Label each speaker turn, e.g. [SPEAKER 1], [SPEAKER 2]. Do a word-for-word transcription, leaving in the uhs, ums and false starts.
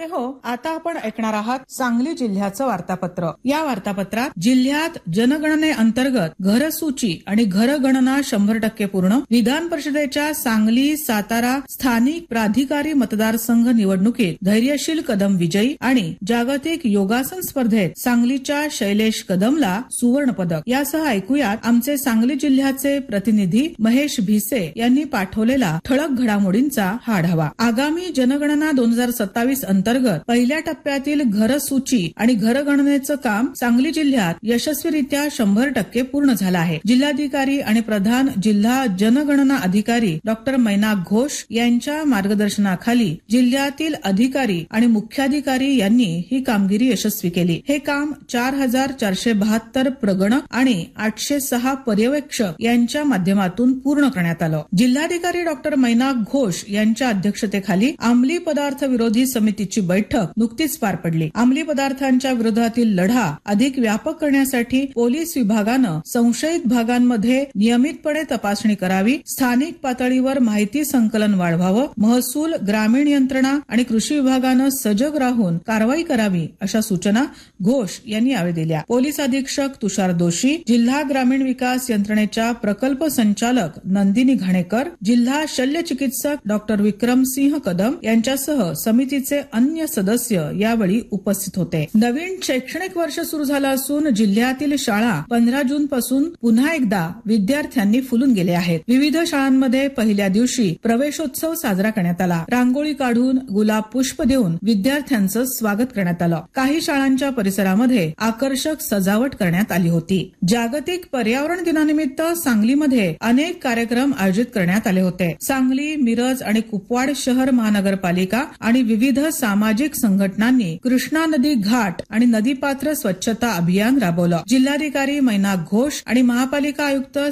[SPEAKER 1] श्रोते हो, आता आपण ऐकणार आहात सांगली जिल्ह्याचं वार्तापत्र. या वार्तापत्रात जिल्ह्यात जनगणने अंतर्गत घरसूची आणि घरगणना शंभर टक्के पूर्ण, विधान परिषदेच्या सांगली सातारा स्थानिक प्राधिकारी मतदारसंघ निवडणुकीत धैर्यशील कदम विजयी आणि जागतिक योगासन स्पर्धेत सांगलीच्या शैलेश कदमला सुवर्ण पदक. यासह ऐकूयात आमचे सांगली जिल्ह्याचे प्रतिनिधी महेश भिसे यांनी पाठवलेला ठळक घडामोडींचा हा आढावा. आगामी जनगणना दोन हजार सत्तावीस अंतर्गत पहिल्या टप्प्यातील घरसूची आणि घरगणनेचं काम सांगली जिल्ह्यात यशस्वीरित्या शंभर टक्के पूर्ण झालं आहे. जिल्हाधिकारी आणि प्रधान जिल्हा जनगणना अधिकारी डॉक्टर मैनाक घोष यांच्या मार्गदर्शनाखाली जिल्ह्यातील अधिकारी आणि मुख्याधिकारी यांनी ही कामगिरी यशस्वी केली. हे काम चार हजार चारशे बहात्तर प्रगणक आणि आठशे सहा पर्यवेक्षक यांच्या माध्यमातून पूर्ण करण्यात आलं. जिल्हाधिकारी डॉक्टर मैनाक घोष यांच्या अध्यक्षतेखाली अंमली पदार्थ विरोधी समितीची बैठक नुकतीच पार पडली. अंमली पदार्थांच्या विरोधातील लढा अधिक व्यापक करण्यासाठी पोलीस विभागानं संशयित भागांमध्ये नियमितपणे तपासणी करावी, स्थानिक पातळीवर माहिती संकलन वाढवावं, महसूल, ग्रामीण यंत्रणा आणि कृषी विभागानं सजग राहून कारवाई करावी अशा सूचना घोष यांनी यावेळी दिल्या. पोलीस अधीक्षक तुषार दोशी, जिल्हा ग्रामीण विकास यंत्रणेच्या प्रकल्प संचालक नंदिनी घाणेकर, जिल्हा शल्य चिकित्सक डॉक्टर विक्रम सिंह कदम यांच्यासह समितीचे अन्य सदस्य यावेळी उपस्थित होते. नवीन शैक्षणिक वर्ष सुरू झालं असून जिल्ह्यातील शाळा पंधरा जून पासून पुन्हा एकदा विद्यार्थ्यांनी फुलून गेले आहेत. विविध शाळांमध्ये पहिल्या दिवशी प्रवेशोत्सव साजरा करण्यात आला. रांगोळी काढून गुलाब पुष्प देऊन विद्यार्थ्यांचं स्वागत करण्यात आलं. काही शाळांच्या परिसरामध्ये आकर्षक सजावट करण्यात आली होती. जागतिक पर्यावरण दिनानिमित्त सांगलीमध्ये अनेक कार्यक्रम आयोजित करण्यात आले होते. सांगली, मिरज आणि कुपवाड शहर महानगरपालिका आणि विविध सामाजिक संघटनांनी कृष्णा नदी घाट आणि नदीपात्र स्वच्छता अभियान राबवलं. जिल्हाधिकारी मैनाक घोष आणि महापालिका आयुक्त